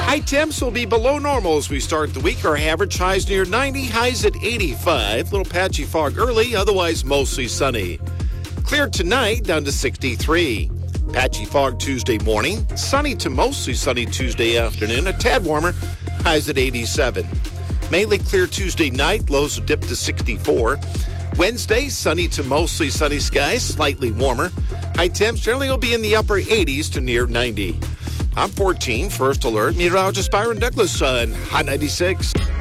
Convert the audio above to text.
High temps will be below normal as we start the week. Our average highs near 90, highs at 85. Little patchy fog early, otherwise mostly sunny. Clear tonight, down to 63. Patchy fog Tuesday morning. Sunny to mostly sunny Tuesday afternoon. A tad warmer, highs at 87. Mainly clear Tuesday night, lows will dip to 64. Wednesday, sunny to mostly sunny skies, slightly warmer. High temps generally will be in the upper 80s to near 90. I'm 14, First Alert, meteorologist Byron Douglas on Hot 96.